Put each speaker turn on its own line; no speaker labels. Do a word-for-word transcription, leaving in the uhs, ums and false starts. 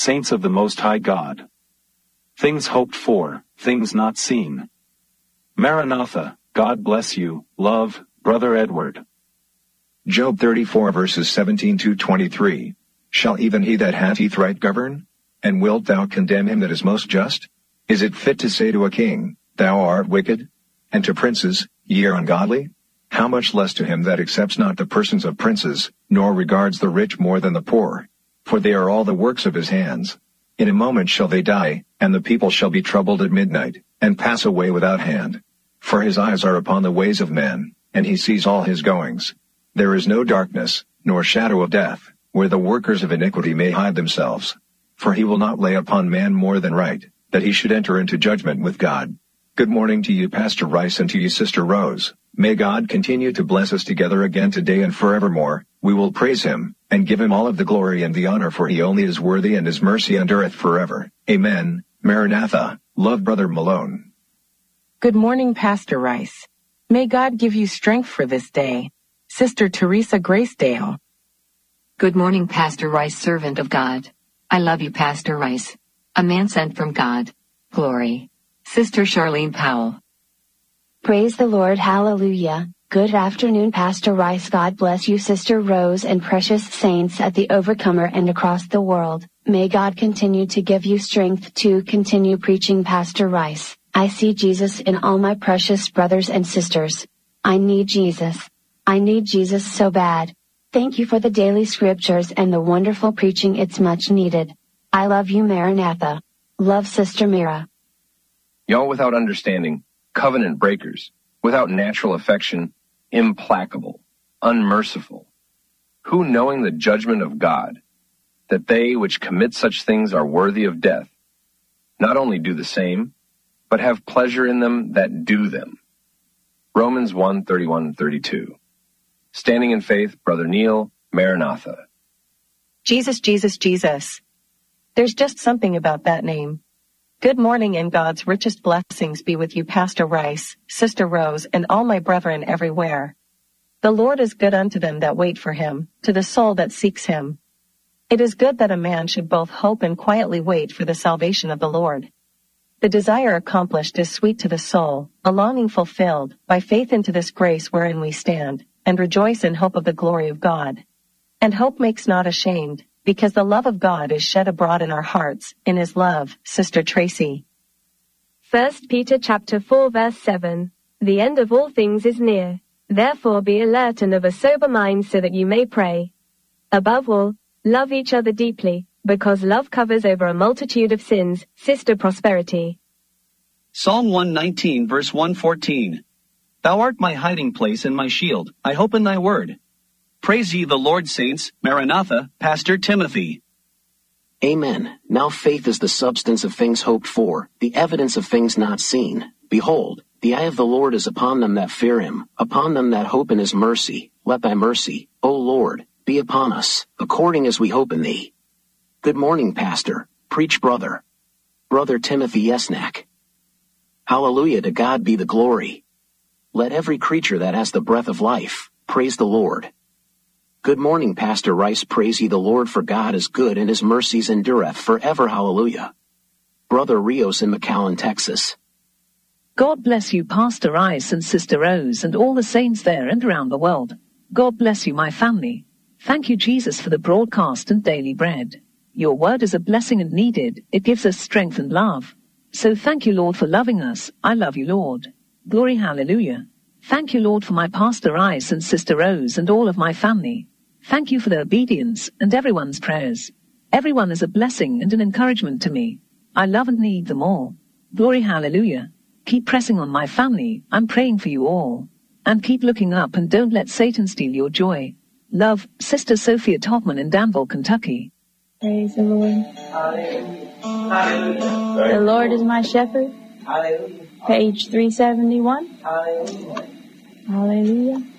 saints of the Most High God. Things hoped for, things not seen. Maranatha, God bless you, love, Brother Edward.
Job thirty-four verses seventeen to twenty-three. Shall even he that hath teeth right govern? And wilt thou condemn him that is most just? Is it fit to say to a king, Thou art wicked? And to princes, Ye are ungodly? How much less to him that accepts not the persons of princes, nor regards the rich more than the poor? For they are all the works of his hands. In a moment shall they die, and the people shall be troubled at midnight, and pass away without hand. For his eyes are upon the ways of men, and he sees all his goings. There is no darkness, nor shadow of death, where the workers of iniquity may hide themselves. For he will not lay upon man more than right, that he should enter into judgment with God. Good morning to you, Pastor Rice, and to you, Sister Rose. May God continue to bless us together again today and forevermore. We will praise him, and give him all of the glory and the honor, for he only is worthy, and his mercy endureth forever. Amen. Maranatha. Love, Brother Malone.
Good morning, Pastor Rice. May God give you strength for this day. Sister Teresa Gracedale.
Good morning, Pastor Rice, servant of God. I love you, Pastor Rice, a man sent from God. Glory. Sister Charlene Powell.
Praise the Lord, hallelujah. Good afternoon, Pastor Rice. God bless you, Sister Rose, and precious saints at the Overcomer and across the world. May God continue to give you strength to continue preaching, Pastor Rice. I see Jesus in all my precious brothers and sisters. I need Jesus. I need Jesus so bad. Thank you for the daily scriptures and the wonderful preaching. It's much needed. I love you, Maranatha. Love, Sister Mira.
Y'all without understanding, covenant breakers, without natural affection, implacable, unmerciful, who knowing the judgment of God, that they which commit such things are worthy of death, not only do the same, but have pleasure in them that do them. Romans one, thirty-one and thirty-two. Standing in faith, Brother Neil, Maranatha.
Jesus, Jesus, Jesus. There's just something about that name. Good morning, and God's richest blessings be with you, Pastor Rice, Sister Rose, and all my brethren everywhere. The Lord is good unto them that wait for him, to the soul that seeks him. It is good that a man should both hope and quietly wait for the salvation of the Lord. The desire accomplished is sweet to the soul, a longing fulfilled, by faith into this grace wherein we stand, and rejoice in hope of the glory of God. And hope makes not ashamed, because the love of God is shed abroad in our hearts, in his love. Sister Tracy.
First Peter chapter four verse seven. The end of all things is near. Therefore be alert and of a sober mind so that you may pray. Above all, love each other deeply, because love covers over a multitude of sins. Sister Prosperity.
Psalm one nineteen verse one fourteen. Thou art my hiding place and my shield. I hope in thy word. Praise ye the Lord, saints. Maranatha, Pastor Timothy.
Amen. Now faith is the substance of things hoped for, the evidence of things not seen. Behold, the eye of the Lord is upon them that fear him, upon them that hope in his mercy. Let thy mercy, O Lord, be upon us, according as we hope in thee. Good morning, Pastor. Preach, brother. Brother Timothy Yesnak. Hallelujah, to God be the glory. Let every creature that has the breath of life praise the Lord. Good morning, Pastor Rice. Praise ye the Lord, for God is good, and his mercies endureth forever. Hallelujah. Brother Rios in McAllen, Texas.
God bless you, Pastor Rice and Sister Rose, and all the saints there and around the world. God bless you, my family. Thank you, Jesus, for the broadcast and daily bread. Your word is a blessing and needed. It gives us strength and love. So thank you, Lord, for loving us. I love you, Lord. Glory, hallelujah. Thank you, Lord, for my Pastor Rice and Sister Rose and all of my family. Thank you for their obedience and everyone's prayers. Everyone is a blessing and an encouragement to me. I love and need them all. Glory, hallelujah. Keep pressing on, my family. I'm praying for you all. And keep looking up and don't let Satan steal your joy. Love, Sister Sophia Topman in Danville, Kentucky.
Praise the Lord. Hallelujah. Hallelujah. The Lord is my shepherd. Hallelujah. Page three seventy-one. Hallelujah. Hallelujah.